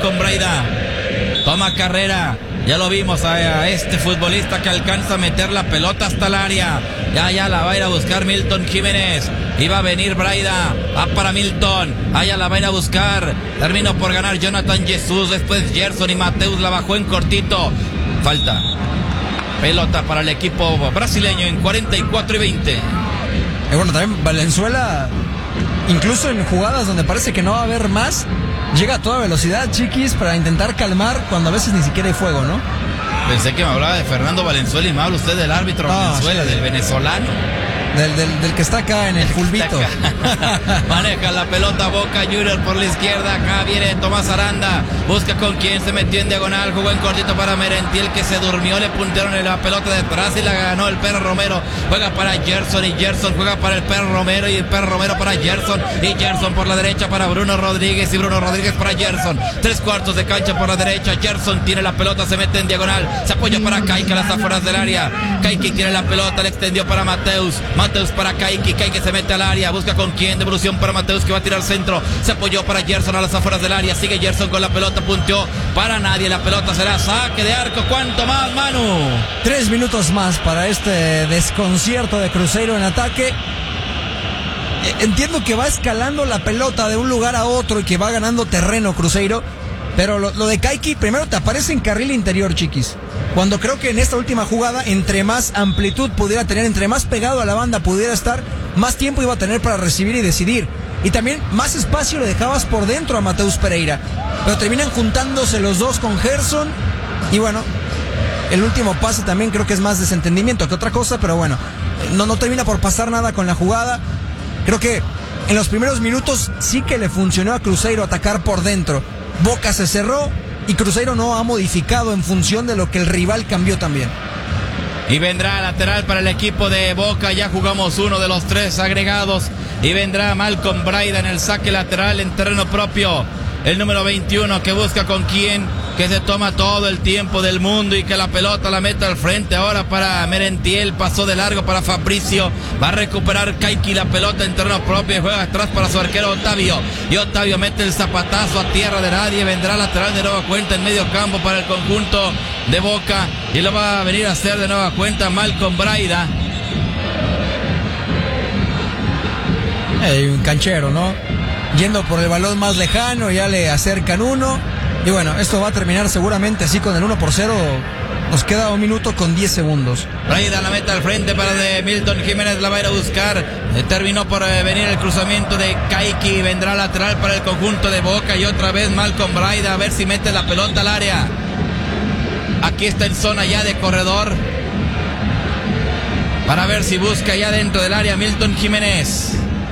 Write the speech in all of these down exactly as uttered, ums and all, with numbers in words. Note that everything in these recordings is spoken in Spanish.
Malcolm Braida. Toma carrera. Ya lo vimos a, a este futbolista que alcanza a meter la pelota hasta el área. Ya, ya la va a ir a buscar Milton Jiménez. Y va a venir Braida. Va para Milton. Allá la va a ir a buscar. Terminó por ganar Jonathan Jesús. Después Gerson y Mateus la bajó en cortito. Falta. Pelota para el equipo brasileño en cuarenta y cuatro y veinte. Y bueno, también Valenzuela, incluso en jugadas donde parece que no va a haber más, llega a toda velocidad, Chiquis, para intentar calmar cuando a veces ni siquiera hay fuego, ¿no? Pensé que me hablaba de Fernando Valenzuela y me habla usted del árbitro ah, Valenzuela, sí, del venezolano. Del, del, del que está acá en el fulbito. Maneja la pelota Boca Junior por la izquierda. Acá viene Tomás Aranda. Busca con quién, se metió en diagonal. Jugó en cortito para Merentiel, que se durmió. Le puntearon la pelota detrás y la ganó el Perro Romero. Juega para Gerson y Gerson juega para el Perro Romero. Y el Perro Romero para Gerson. Y Gerson por la derecha para Bruno Rodríguez. Y Bruno Rodríguez para Gerson. Tres cuartos de cancha por la derecha. Gerson tiene la pelota, se mete en diagonal. Se apoya para Kaique a las afueras del área. Kaique tiene la pelota, le extendió para Mateus. Mateus para Kaique, Kaique se mete al área, busca con quién, devolución para Mateus que va a tirar al centro, se apoyó para Gerson a las afueras del área, sigue Gerson con la pelota, punteó para nadie, la pelota será saque de arco. ¿Cuánto más, Manu? Tres minutos más para este desconcierto de Cruzeiro en ataque. Entiendo que va escalando la pelota de un lugar a otro y que va ganando terreno Cruzeiro, pero lo, lo de Kaique primero te aparece en carril interior, Chiquis. Cuando creo que en esta última jugada, entre más amplitud pudiera tener, entre más pegado a la banda pudiera estar, más tiempo iba a tener para recibir y decidir. Y también más espacio le dejabas por dentro a Mateus Pereira. Pero terminan juntándose los dos con Gerson. Y bueno, el último pase también creo que es más desentendimiento que otra cosa, pero bueno, no, no termina por pasar nada con la jugada. Creo que en los primeros minutos sí que le funcionó a Cruzeiro atacar por dentro. Boca se cerró y Cruzeiro no ha modificado en función de lo que el rival cambió también. Y vendrá lateral para el equipo de Boca. Ya jugamos uno de los tres agregados. Y vendrá Malcolm Braida en el saque lateral en terreno propio. El número veintiuno que busca con quién, que se toma todo el tiempo del mundo y que la pelota la meta al frente ahora para Merentiel, pasó de largo para Fabricio, va a recuperar Kaique la pelota en terreno propio y juega atrás para su arquero Otavio, y Otavio mete el zapatazo a tierra de nadie, vendrá lateral de nueva cuenta en medio campo para el conjunto de Boca y lo va a venir a hacer de nueva cuenta Malcolm Braida. Hay un canchero, ¿no? Yendo por el balón más lejano, ya le acercan uno. Y bueno, esto va a terminar seguramente así con el uno por cero. Nos queda un minuto con diez segundos. Braida la meta al frente para de Milton Jiménez, la va a ir a buscar. Eh, terminó por eh, venir el cruzamiento de Kaique. Vendrá lateral para el conjunto de Boca. Y otra vez Malcolm Braida a ver si mete la pelota al área. Aquí está en zona ya de corredor. Para ver si busca ya dentro del área Milton Jiménez.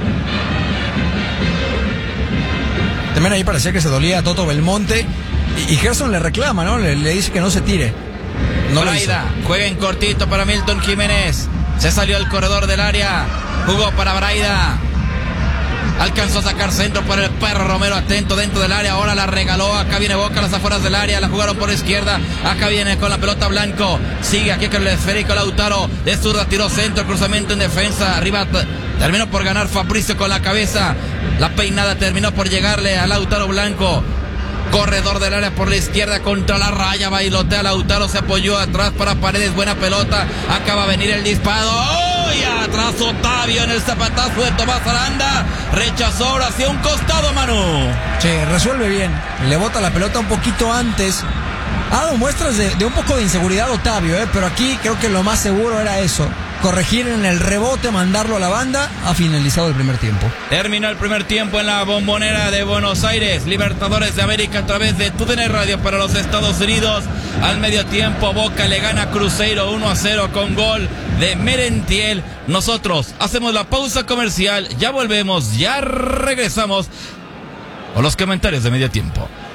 También ahí parecía que se dolía a Toto Belmonte. Y, y Gerson le reclama, ¿no? Le, le dice que no se tire. No Braida juega en cortito para Milton Jiménez. Se salió al corredor del área. Jugó para Braida. Alcanzó a sacar centro para el Perro Romero, atento dentro del área. Ahora la regaló. Acá viene Boca a las afueras del área. La jugaron por izquierda. Acá viene con la pelota Blanco. Sigue aquí con el esférico Lautaro. De zurda tiró centro. Cruzamiento en defensa. Arriba terminó por ganar Fabricio con la cabeza. La peinada terminó por llegarle a Lautaro Blanco. Corredor del área por la izquierda contra la raya. Bailotea Lautaro. Se apoyó atrás para Paredes. Buena pelota. Acaba a venir el disparo. ¡Oh! Y atrás Otavio en el zapatazo de Tomás Aranda. Rechazó ahora hacia un costado, Manu. Sí, resuelve bien. Le bota la pelota un poquito antes. Ha dado muestras de, de un poco de inseguridad Otavio, ¿eh? Pero aquí creo que lo más seguro era eso. Corregir en el rebote, mandarlo a la banda. Ha finalizado el primer tiempo. Terminó el primer tiempo en la Bombonera de Buenos Aires. Libertadores de América a través de T U D N Radio para los Estados Unidos. Al medio tiempo Boca le gana a Cruzeiro uno a cero con gol de Merentiel. Nosotros hacemos la pausa comercial. Ya volvemos, ya regresamos con los comentarios de medio tiempo.